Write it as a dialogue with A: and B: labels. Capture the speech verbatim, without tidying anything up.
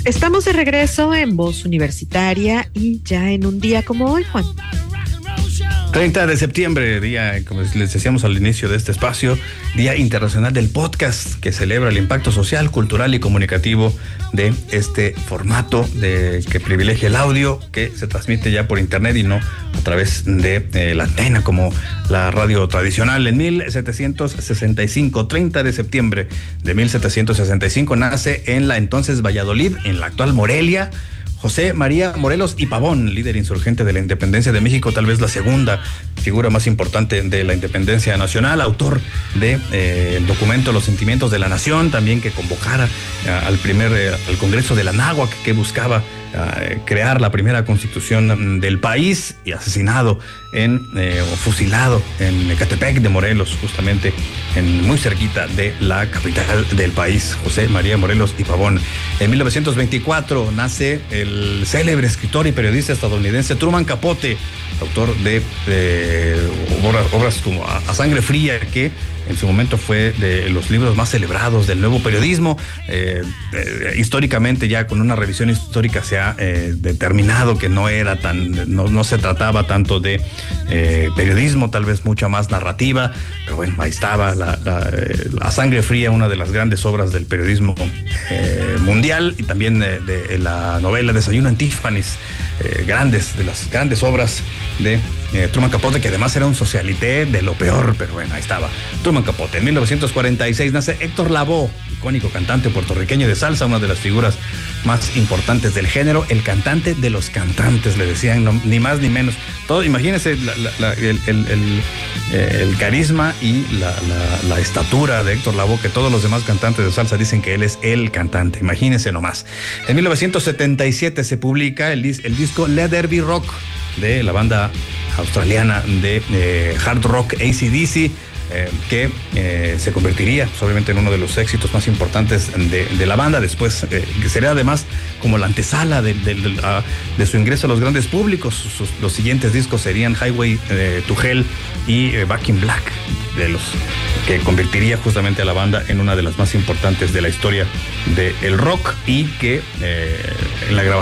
A: Estamos de regreso en Voz Universitaria y ya en un día como hoy, Juan.
B: treinta de septiembre, día, como les decíamos al inicio de este espacio, Día Internacional del Podcast, que celebra el impacto social, cultural y comunicativo de este formato de que privilegia el audio, que se transmite ya por internet y no a través de eh, la antena como la radio tradicional. En mil setecientos sesenta y cinco, treinta de septiembre de mil setecientos sesenta y cinco, nace en la entonces Valladolid, en la actual Morelia, José María Morelos y Pavón, líder insurgente de la independencia de México, tal vez la segunda figura más importante de la independencia nacional, autor de eh, el documento Los Sentimientos de la Nación, también que convocara eh, al primer, eh, al Congreso de la Náhuac, que buscaba eh, crear la primera constitución del país, y asesinado en, eh, o fusilado en Ecatepec de Morelos, justamente en, muy cerquita de la capital del país, José María Morelos y Pavón. En mil novecientos veinticuatro nace el célebre escritor y periodista estadounidense Truman Capote, autor de, de obras, obras como a, a Sangre Fría, que en su momento fue de los libros más celebrados del nuevo periodismo. Eh, eh, históricamente, ya con una revisión histórica, se ha eh, determinado que no era tan, no, no se trataba tanto de eh, periodismo, tal vez mucha más narrativa, pero bueno, ahí estaba la, la, la Sangre Fría, una de las grandes obras del periodismo eh, mundial, y también eh, de la novela Desayuno en Tiffany's, eh, grandes, de las grandes obras de eh, Truman Capote, que además era un socialité de lo peor, pero bueno, ahí estaba Truman Capote. En mil novecientos cuarenta y seis nace Héctor Lavoe, icónico cantante puertorriqueño de salsa, una de las figuras más importantes del género, el cantante de los cantantes, le decían, no, ni más ni menos. Todo, imagínense la, la, la, el, el, el, el carisma y la, la, la estatura de Héctor Lavoe, que todos los demás cantantes de salsa dicen que él es el cantante. Imagínense nomás. En mil novecientos setenta y siete se publica el, el disco Let There Be Rock de la banda australiana de eh, hard rock A C D C, eh, que eh, se convertiría pues, obviamente en uno de los éxitos más importantes de, de la banda. Después eh, que sería además como la antesala de, de, de, uh, de su ingreso a los grandes públicos. Sus, los siguientes discos serían Highway eh, to Hell y eh, Back in Black, de los que convertiría justamente a la banda en una de las más importantes de la historia del rock, y que eh, en la grabación